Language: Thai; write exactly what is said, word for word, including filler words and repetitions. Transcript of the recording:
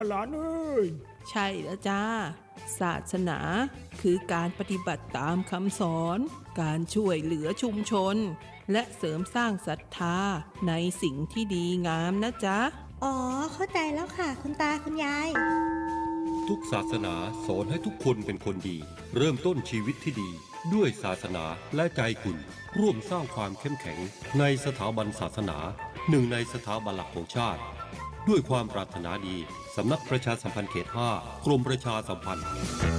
หลานเอ้ยใช่แล้วจ้าศาสนาคือการปฏิบัติตามคำสอนการช่วยเหลือชุมชนและเสริมสร้างศรัทธาในสิ่งที่ดีงามนะจ๊ะอ๋อเข้าใจแล้วค่ะคุณตาคุณยายทุกศาสนาสอนให้ทุกคนเป็นคนดีเริ่มต้นชีวิตที่ดีด้วยศาสนาและใจคุณร่วมสร้างความเข้มแข็งในสถาบันศาสนาหนึ่งในสถาบันหลักของชาติด้วยความปรารถนาดีสำนักประชาสัมพันธ์เขตห้ากรมประชาสัมพันธ์